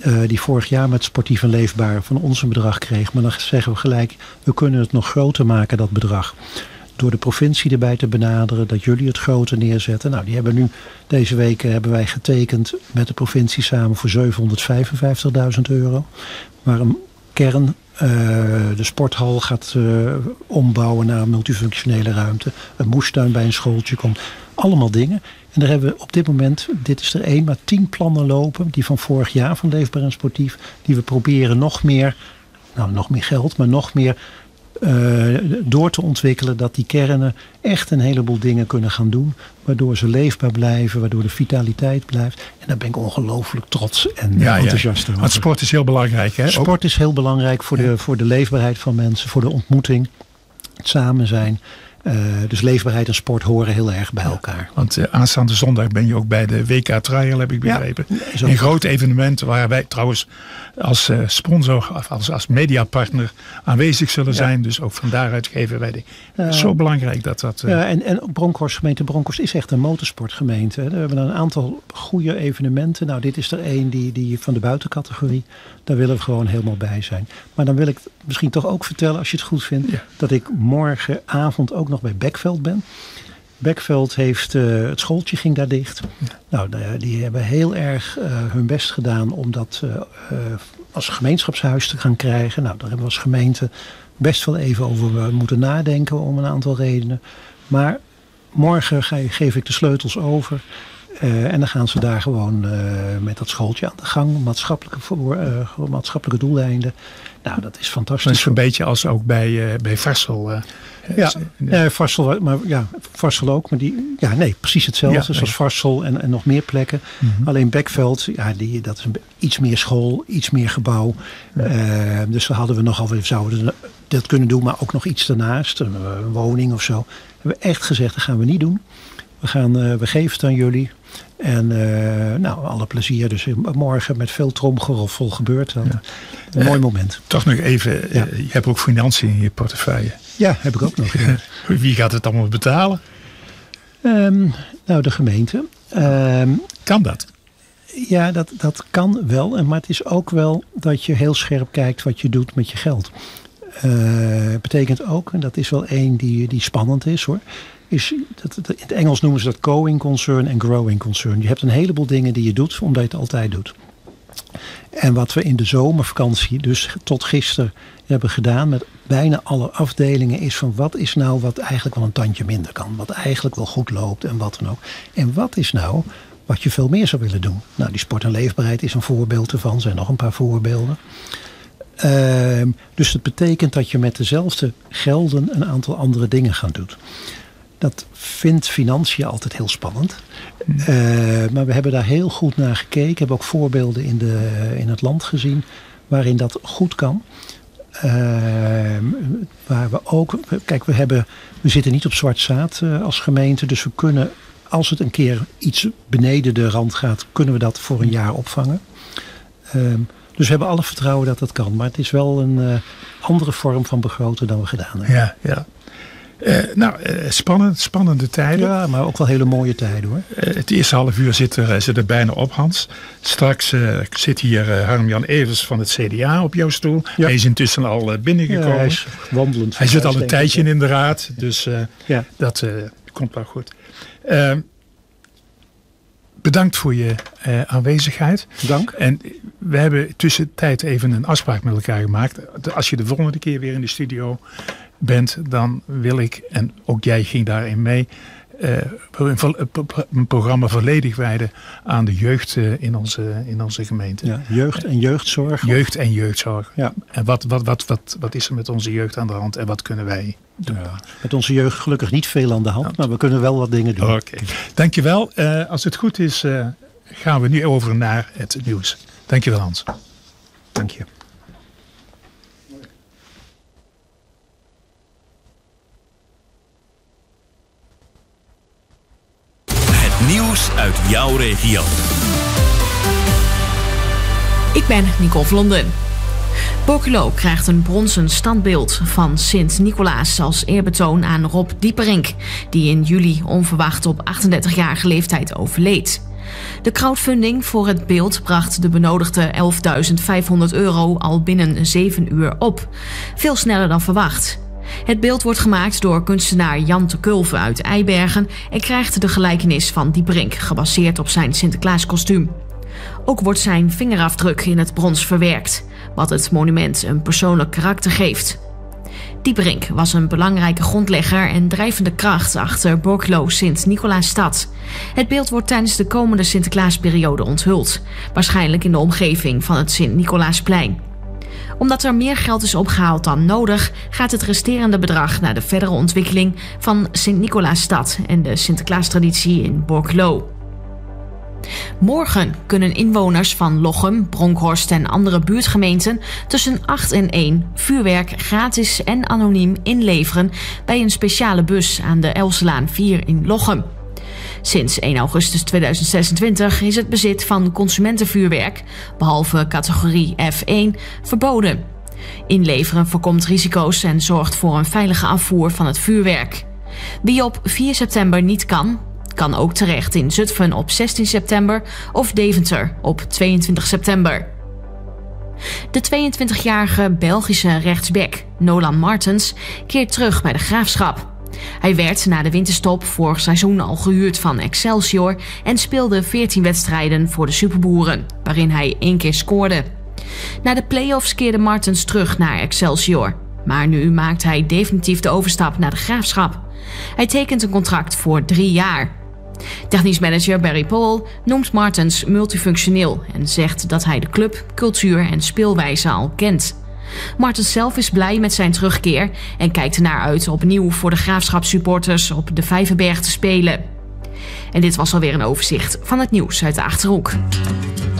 die vorig jaar met Sportief en Leefbaar van ons een bedrag kreeg. Maar dan zeggen we gelijk, we kunnen het nog groter maken, dat bedrag. Door de provincie erbij te benaderen, dat jullie het groter neerzetten. Nou, die hebben nu, deze week hebben wij getekend met de provincie samen voor €755.000. Maar een kern, de sporthal gaat ombouwen naar een multifunctionele ruimte. Een moestuin bij een schooltje komt. Allemaal dingen. En daar hebben we op dit moment, dit is er 1, maar 10 plannen lopen. Die van vorig jaar van Leefbaar en Sportief. Die we proberen nog meer geld, maar nog meer door te ontwikkelen. Dat die kernen echt een heleboel dingen kunnen gaan doen. Waardoor ze leefbaar blijven, waardoor de vitaliteit blijft. En daar ben ik ongelooflijk trots en enthousiast over. Want sport is heel belangrijk, hè? Sport is heel belangrijk voor de leefbaarheid van mensen, voor de ontmoeting, het samen zijn. Dus leefbaarheid en sport horen heel erg bij elkaar. Want aanstaande zondag ben je ook bij de WK Trial, heb ik begrepen. Ja, een groot evenement waar wij trouwens als sponsor, als mediapartner aanwezig zullen zijn. Dus ook van daaruit geven wij zo belangrijk dat. En Bronkhorst, gemeente Bronkhorst is echt een motorsportgemeente. We hebben een aantal goede evenementen. Nou, dit is er één die van de buitencategorie. Daar willen we gewoon helemaal bij zijn. Maar dan wil ik misschien toch ook vertellen, als je het goed vindt, dat ik morgenavond ook nog bij Bekveld ben. Bekveld heeft, het schooltje ging daar dicht. Ja. Nou, die hebben heel erg hun best gedaan om dat als gemeenschapshuis te gaan krijgen. Nou, daar hebben we als gemeente best wel even over moeten nadenken om een aantal redenen. Maar morgen geef ik de sleutels over. En dan gaan ze daar gewoon met dat schooltje aan de gang. Maatschappelijke doeleinden. Nou, dat is fantastisch. Dat is een beetje als ook bij Varsel. Varsel, maar Varsel ook. Maar precies hetzelfde. Zoals Varsel en nog meer plekken. Mm-hmm. Alleen Bekveld, dat is iets meer school, iets meer gebouw. Ja. Dus we zouden dat kunnen doen, maar ook nog iets daarnaast. Een woning of zo. We hebben echt gezegd, dat gaan we niet doen. We geven het aan jullie. En alle plezier. Dus morgen met veel tromgeroffel gebeurt dat. Ja. Een mooi moment. Toch nog even, je hebt ook financiën in je portefeuille. Ja, heb ik ook nog. Ja. Wie gaat het allemaal betalen? De gemeente. Kan dat? Ja, dat kan wel. Maar het is ook wel dat je heel scherp kijkt wat je doet met je geld. Betekent ook, en dat is wel één die spannend is hoor. In het Engels noemen ze dat going concern en growing concern. Je hebt een heleboel dingen die je doet omdat je het altijd doet. En wat we in de zomervakantie, dus tot gisteren, hebben gedaan met bijna alle afdelingen is van wat is nou wat eigenlijk wel een tandje minder kan. Wat eigenlijk wel goed loopt en wat dan ook. En wat is nou wat je veel meer zou willen doen. Nou, die sport en leefbaarheid is een voorbeeld ervan. Er zijn nog een paar voorbeelden. Dus het betekent dat je met dezelfde gelden een aantal andere dingen gaat doen. Dat vindt financiën altijd heel spannend. Maar we hebben daar heel goed naar gekeken. We hebben ook voorbeelden in het land gezien waarin dat goed kan. Waar we ook... Kijk, we zitten niet op zwart zaad als gemeente. Dus we kunnen, als het een keer iets beneden de rand gaat, kunnen we dat voor een jaar opvangen. Dus we hebben alle vertrouwen dat dat kan. Maar het is wel een andere vorm van begroten dan we gedaan hebben. Ja. Spannende tijden. Ja, maar ook wel hele mooie tijden hoor. Het eerste half uur zit er bijna op, Hans. Straks zit hier Harm-Jan Evers van het CDA op jouw stoel. Ja. Hij is intussen al binnengekomen. Ja, hij is wandelend. Hij zit al een tijdje in de raad. Dus dat komt wel goed. Bedankt voor je aanwezigheid. Dank. En we hebben tussentijd even een afspraak met elkaar gemaakt. Als je de volgende keer weer in de studio bent, dan wil ik, en ook jij ging daarin mee, een programma volledig wijden aan de jeugd in onze gemeente. Ja, jeugd en jeugdzorg. Jeugd en jeugdzorg. Ja. En wat is er met onze jeugd aan de hand en wat kunnen wij doen? Ja, met onze jeugd gelukkig niet veel aan de hand, maar we kunnen wel wat dingen doen. Oké. Dankjewel. Als het goed is, gaan we nu over naar het nieuws. Dankjewel, Hans. Dank je. Nieuws uit jouw regio. Ik ben Nicole Vlonden. Borculo krijgt een bronzen standbeeld van Sint-Nicolaas als eerbetoon aan Rob Dieperink, die in juli onverwacht op 38-jarige leeftijd overleed. De crowdfunding voor het beeld bracht de benodigde €11.500 al binnen 7 uur op. Veel sneller dan verwacht. Het beeld wordt gemaakt door kunstenaar Jan te Kulve uit Eibergen en krijgt de gelijkenis van Dieperink, gebaseerd op zijn Sinterklaaskostuum. Ook wordt zijn vingerafdruk in het brons verwerkt, wat het monument een persoonlijk karakter geeft. Dieperink was een belangrijke grondlegger en drijvende kracht achter Borculo Sint-Nicolaasstad. Het beeld wordt tijdens de komende Sinterklaasperiode onthuld, waarschijnlijk in de omgeving van het Sint-Nicolaasplein. Omdat er meer geld is opgehaald dan nodig, gaat het resterende bedrag naar de verdere ontwikkeling van Sint-Nicolaasstad en de Sinterklaastraditie in Borculo. Morgen kunnen inwoners van Lochem, Bronkhorst en andere buurtgemeenten tussen 8 en 1 vuurwerk gratis en anoniem inleveren bij een speciale bus aan de Elselaan 4 in Lochem. Sinds 1 augustus 2026 is het bezit van consumentenvuurwerk, behalve categorie F1, verboden. Inleveren voorkomt risico's en zorgt voor een veilige afvoer van het vuurwerk. Wie op 4 september niet kan ook terecht in Zutphen op 16 september of Deventer op 22 september. De 22-jarige Belgische rechtsback Nolan Martens keert terug bij de Graafschap. Hij werd na de winterstop vorig seizoen al gehuurd van Excelsior en speelde 14 wedstrijden voor de Superboeren, waarin hij 1 keer scoorde. Na de play-offs keerde Martens terug naar Excelsior, maar nu maakt hij definitief de overstap naar de Graafschap. Hij tekent een contract voor 3 jaar. Technisch manager Barry Paul noemt Martens multifunctioneel en zegt dat hij de club, cultuur en speelwijze al kent. Martens zelf is blij met zijn terugkeer en kijkt ernaar uit opnieuw voor de Graafschapssupporters op de Vijverberg te spelen. En dit was alweer een overzicht van het nieuws uit de Achterhoek.